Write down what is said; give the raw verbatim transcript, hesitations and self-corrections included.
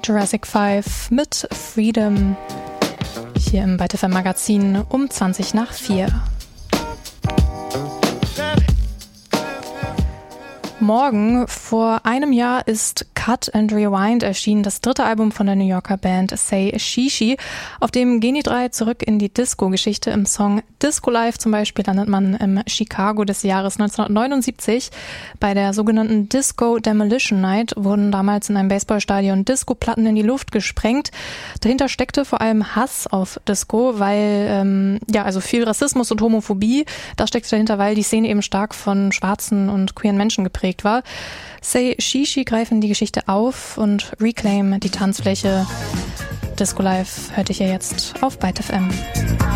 Jurassic Five mit Freedom hier im Byte F M Magazin um zwanzig nach vier. Morgen vor einem Jahr ist Cut and Rewind erschienen, das dritte Album von der New Yorker Band Say Shishi. Auf dem gehen die drei zurück in die Disco-Geschichte. Im Song Disco Life zum Beispiel landet man im Chicago des Jahres neunzehnhundertneunundsiebzig. Bei der sogenannten Disco Demolition Night wurden damals in einem Baseballstadion Disco-Platten in die Luft gesprengt. Dahinter steckte vor allem Hass auf Disco, weil, ähm, ja, also viel Rassismus und Homophobie. Das steckte dahinter, weil die Szene eben stark von schwarzen und queeren Menschen geprägt war. Say Shishi greifen die Geschichte auf und reclaim die Tanzfläche. Disco Life hörte ich ja jetzt auf Byte F M.